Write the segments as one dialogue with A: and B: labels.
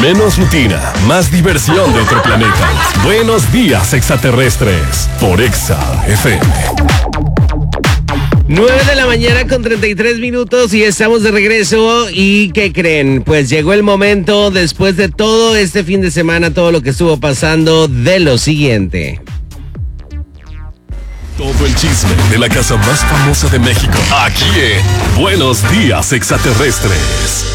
A: Menos rutina, más diversión de otro planeta. Buenos días, extraterrestres. Por Exa FM.
B: 9:33 y estamos de regreso. ¿Y qué creen? Pues llegó el momento, después de todo este fin de semana, todo lo que estuvo pasando, de lo siguiente.
A: Todo el chisme de la casa más famosa de México, aquí en Buenos Días, Extraterrestres.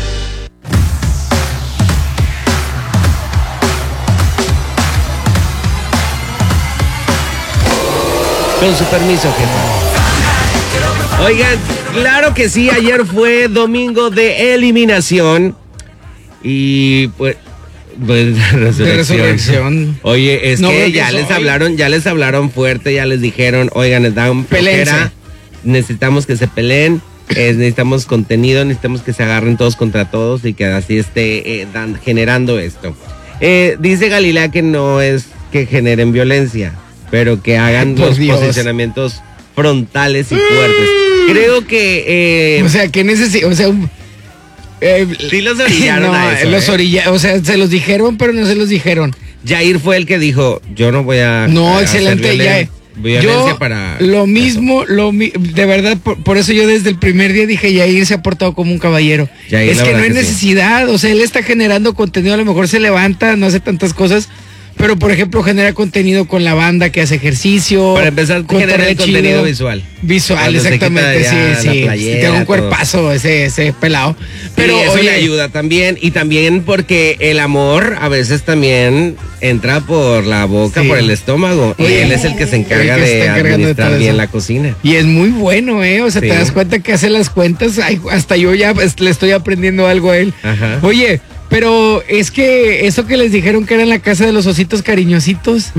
B: Con su permiso, jefa. Oigan, claro que sí, ayer fue domingo de eliminación y pues resurrección. Oye, es no, que ya les hablaron fuerte, ya les dijeron, oigan, les dan flojera, necesitamos que se peleen, necesitamos contenido, necesitamos que se agarren todos contra todos y que así esté generando esto. Dice Galilea que no es que generen violencia, pero que hagan los posicionamientos frontales y fuertes. Creo que
C: o sea, que necesita, o sea,
B: sí los orillaron
C: no,
B: a eso,
C: o sea, se los dijeron, pero no se los dijeron.
B: Jair fue el que dijo, yo no voy a
C: excelente,
B: violencia para
C: lo mismo, de verdad, por eso yo desde el primer día dije, Jair se ha portado como un caballero. Jair, es que no hay necesidad, sí. O sea, él está generando contenido, a lo mejor se levanta, no hace tantas cosas, pero por ejemplo genera contenido con la banda que hace ejercicio.
B: Para empezar, genera el contenido visual.
C: Visual, exactamente, sí. Tengo un cuerpazo ese pelado.
B: Pero eso le ayuda también, y también porque el amor a veces también entra por la boca, por el estómago, y él es el que se encarga de administrar bien la cocina.
C: Y es muy bueno, o sea, te das cuenta que hace las cuentas. Ay, hasta yo ya le estoy aprendiendo algo a él. Ajá. Oye, pero es que eso que les dijeron que era en la casa de los ositos cariñositos,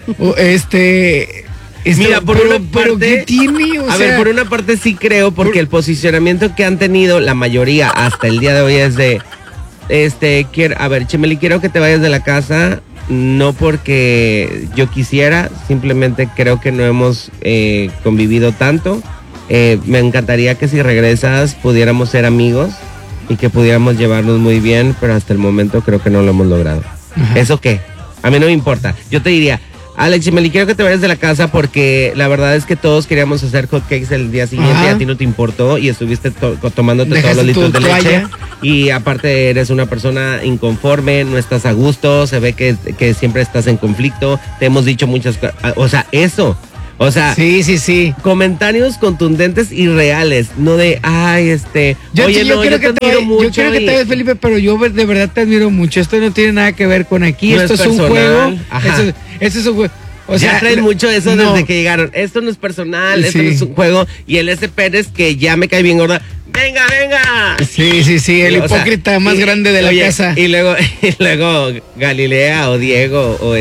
B: mira, por una parte,
C: ¿qué tiene?
B: Por una parte sí creo, porque el posicionamiento que han tenido la mayoría hasta el día de hoy es de, Chimeli, quiero que te vayas de la casa, no porque yo quisiera, simplemente creo que no hemos convivido tanto. Me encantaría que si regresas pudiéramos ser amigos y que pudiéramos llevarnos muy bien, pero hasta el momento creo que no lo hemos logrado. Ajá. ¿Eso qué? A mí no me importa. Yo te diría, Alex, Chimeli, quiero que te vayas de la casa porque la verdad es que todos queríamos hacer hotcakes el día siguiente. Ajá. Y a ti no te importó y estuviste tomándote todos los litros de leche. Y aparte eres una persona inconforme, no estás a gusto, se ve que siempre estás en conflicto. Te hemos dicho muchas cosas. O sea, eso. O sea,
C: sí.
B: Comentarios contundentes y reales, no de,
C: yo quiero que te vayas, Felipe, pero yo de verdad te admiro mucho. Esto no tiene nada que ver con aquí, esto es un juego. Esto es un juego. O sea,
B: ya traen mucho eso desde que llegaron. Esto no es personal, esto no es un juego. Y el S. Pérez, que ya me cae bien gorda. ¡Venga!
C: Sí, el hipócrita más grande de la casa.
B: Y luego Galilea o Diego o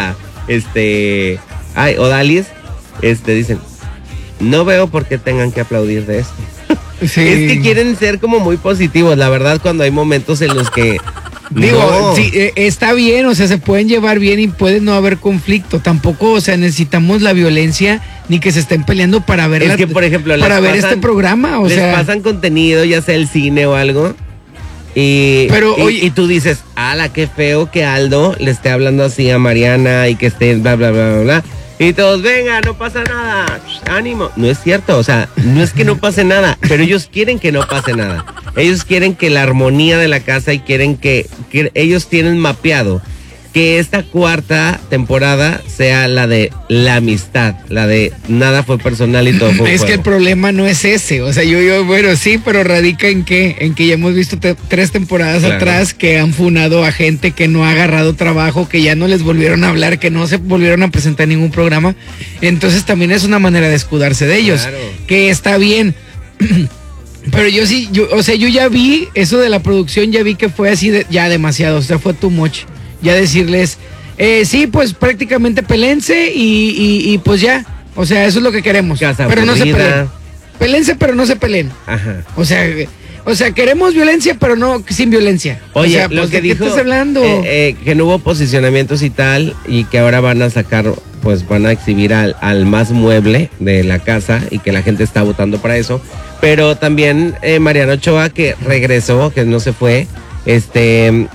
B: Odalis. Dicen, no veo por qué tengan que aplaudir de esto. Sí. Es que quieren ser como muy positivos, la verdad, cuando hay momentos en los que
C: está bien, o sea, se pueden llevar bien y puede no haber conflicto. Tampoco, o sea, necesitamos la violencia ni que se estén peleando para ver
B: por ejemplo,
C: ver este programa,
B: les pasan contenido, ya sea el cine o algo. Y tú dices, ala, qué feo que Aldo le esté hablando así a Mariana y que esté bla, bla, bla, bla, bla. Y todos, venga, no pasa nada, ánimo. No es cierto, o sea, no es que no pase nada, pero ellos quieren que no pase nada. Ellos quieren que la armonía de la casa y quieren que ellos tienen mapeado que esta cuarta temporada sea la de la amistad, la de nada fue personal y todo fue
C: es que el problema no es ese, o sea, yo bueno, sí, pero radica en que ya hemos visto 3 temporadas atrás que han funado a gente que no ha agarrado trabajo, que ya no les volvieron a hablar, que no se volvieron a presentar en ningún programa. Entonces también es una manera de escudarse de ellos, que está bien. Pero yo ya vi eso de la producción, ya vi que fue así ya demasiado, o sea, fue too much. Ya decirles, sí, pues prácticamente pelense y pues ya. O sea, eso es lo que queremos.
B: Casa
C: pero
B: aburrida.
C: No se peleen. Pelense, pero no se peleen.
B: Ajá.
C: O sea, queremos violencia, pero no sin violencia.
B: Oye,
C: o sea,
B: lo que
C: ¿de
B: dijo,
C: qué estás hablando?
B: Que no hubo posicionamientos y tal, y que ahora van a sacar, pues van a exhibir al más mueble de la casa y que la gente está votando para eso. Pero también Mariana Ochoa, que regresó, que no se fue,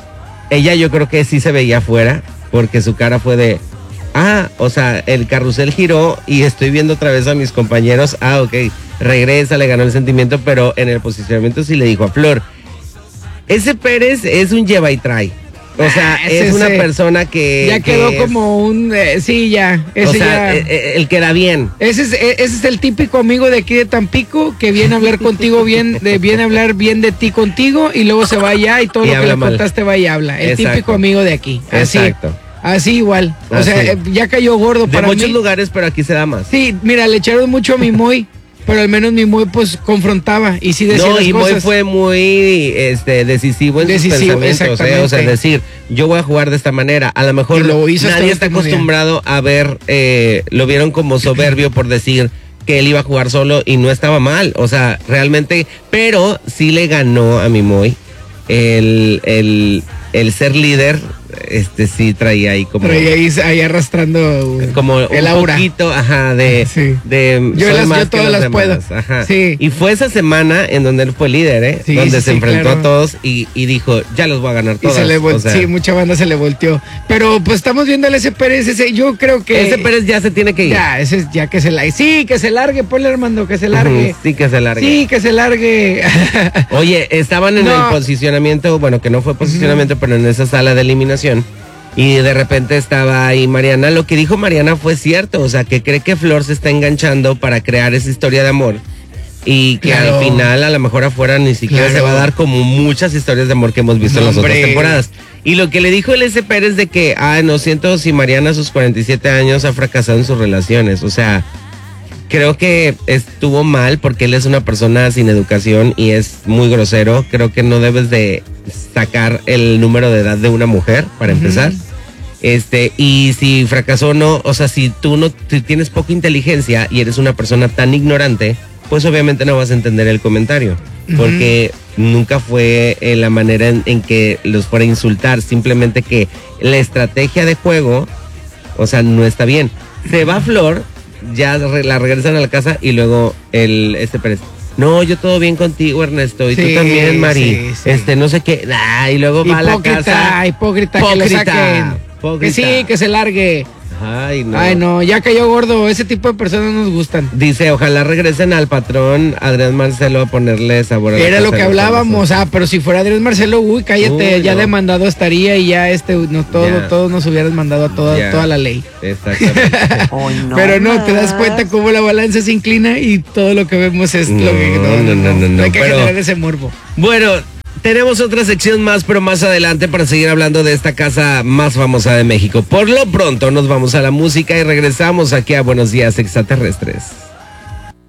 B: ella yo creo que sí se veía afuera, porque su cara fue de, o sea, el carrusel giró y estoy viendo otra vez a mis compañeros, ok, regresa, le ganó el sentimiento, pero en el posicionamiento sí le dijo a Flor, ese Pérez es un lleva y trae. O sea, es una persona que...
C: Ya quedó como un... sí, ya.
B: Ese o sea, ya, el que da bien.
C: Ese es el típico amigo de aquí de Tampico que viene a hablar contigo bien, viene a hablar bien de ti contigo y luego se va allá y todo lo que le contaste va y habla. El típico amigo de aquí. Así. Exacto. Así igual. O sea, ya cayó gordo para mí.
B: De muchos lugares, pero aquí se da más.
C: Sí, mira, le echaron mucho a mi Moy. Pero al menos mi Moy pues confrontaba y sí decía las cosas.
B: Moy fue muy decisivo en sus pensamientos, o sea, decir, yo voy a jugar de esta manera. A lo mejor nadie está acostumbrado a ver, lo vieron como soberbio por decir que él iba a jugar solo y no estaba mal, o sea, realmente, pero sí le ganó a mi Moy el ser líder. Sí traía ahí como...
C: Traía ahí arrastrando
B: como el un poquito,
C: sí. Yo todas las puedo.
B: Sí. Y fue esa semana en donde él fue líder, sí, donde se enfrentó a todos y dijo, ya los voy a ganar todos.
C: Sí, mucha banda se le volteó. Pero pues estamos viendo al ese Pérez, yo creo que...
B: Ese Pérez ya se tiene que ir.
C: Ya que se largue. Sí, que se largue, ponle Armando, que se largue.
B: Sí, que se largue.
C: Sí, que se largue.
B: Oye, estaban en el posicionamiento, bueno, que no fue posicionamiento, pero en esa sala de eliminación. Y de repente estaba ahí Mariana. Lo que dijo Mariana fue cierto, o sea, que cree que Flor se está enganchando para crear esa historia de amor y que al final a lo mejor afuera ni siquiera se va a dar como muchas historias de amor que hemos visto en las otras temporadas. Y lo que le dijo el S. Pérez de que, no siento si Mariana a sus 47 años ha fracasado en sus relaciones, o sea, creo que estuvo mal porque él es una persona sin educación y es muy grosero. Creo que no debes de sacar el número de edad de una mujer, para empezar. Y si fracasó o no, o sea, si tienes poca inteligencia y eres una persona tan ignorante, pues obviamente no vas a entender el comentario. Porque nunca fue la manera en que los fuera a insultar, simplemente que la estrategia de juego, o sea, no está bien. Se va Flor, ya la regresan a la casa y luego Pérez, no, yo todo bien contigo, Ernesto, y tú también, Mari, no sé qué, y luego va a la casa.
C: Hipócrita, que lo saquen. Que sí, que se largue.
B: Ay, no.
C: Ay, no, ya cayó gordo, ese tipo de personas nos gustan.
B: Dice, ojalá regresen al patrón Adrián Marcelo a ponerle sabor a la
C: Era lo que hablábamos, pero si fuera Adrián Marcelo, cállate, ya demandado estaría y ya todos nos hubieran mandado a toda la ley.
B: Exactamente.
C: Pero no, te das cuenta cómo la balanza se inclina y todo lo que vemos es lo que no hay que generar ese morbo.
B: Bueno, tenemos otra sección más, pero más adelante para seguir hablando de esta casa más famosa de México. Por lo pronto nos vamos a la música y regresamos aquí a Buenos Días Extraterrestres.